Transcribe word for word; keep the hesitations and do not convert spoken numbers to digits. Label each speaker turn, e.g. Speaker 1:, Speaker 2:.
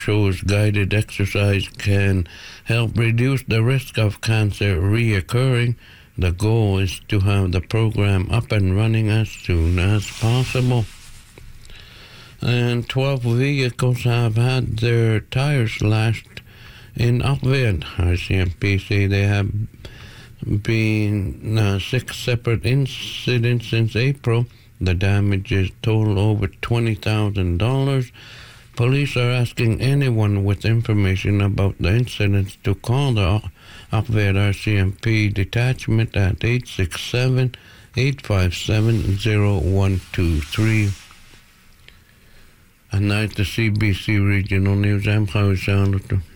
Speaker 1: shows guided exercise can help reduce the risk of cancer reoccurring. The goal is to have the program up and running as soon as possible. And twelve vehicles have had their tires slashed in Upville. R C M P say they have been uh, six separate incidents since April. The damage is total over twenty thousand dollars. Police are asking anyone with information about the incidents to call the Upville R C M P detachment at eight six seven, eight five seven, zero one two three. And now the C B C Regional News. I'm Howie Charlotte.